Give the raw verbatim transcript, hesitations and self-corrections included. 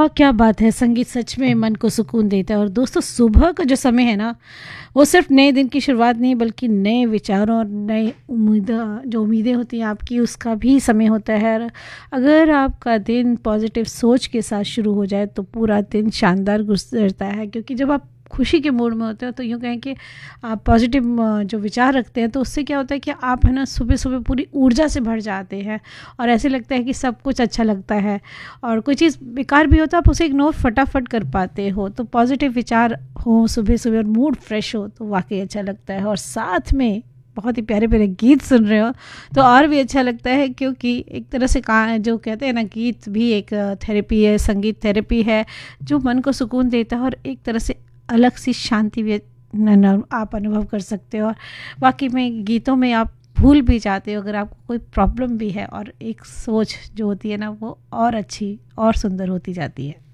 वाह क्या बात है! संगीत सच में मन को सुकून देता है। और दोस्तों, सुबह का जो समय है ना, वो सिर्फ नए दिन की शुरुआत नहीं बल्कि नए विचारों और नए उम्मीद जो उम्मीदें होती हैं आपकी, उसका भी समय होता है। और अगर आपका दिन पॉजिटिव सोच के साथ शुरू हो जाए तो पूरा दिन शानदार गुजरता है, क्योंकि जब आप खुशी के मूड में होते हो तो यूँ कहें कि आप पॉजिटिव जो विचार रखते हैं तो उससे क्या होता है कि आप है ना सुबह सुबह पूरी ऊर्जा से भर जाते हैं और ऐसे लगता है कि सब कुछ अच्छा लगता है। और कोई चीज़ बेकार भी हो तो आप उसे इग्नोर फटाफट कर पाते हो। तो पॉजिटिव विचार हो सुबह सुबह और मूड फ्रेश हो तो वाकई अच्छा लगता है। और साथ में बहुत ही प्यारे प्यारे गीत सुन रहे हो तो और भी अच्छा लगता है, क्योंकि एक तरह से कहा जो कहते हैं ना, गीत भी एक थेरेपी है, संगीत थेरेपी है जो मन को सुकून देता है और एक तरह से अलग सी शांति भी न, न, आप अनुभव कर सकते हो। और वाकई में गीतों में आप भूल भी जाते हो अगर आपको कोई प्रॉब्लम भी है, और एक सोच जो होती है ना वो और अच्छी और सुंदर होती जाती है।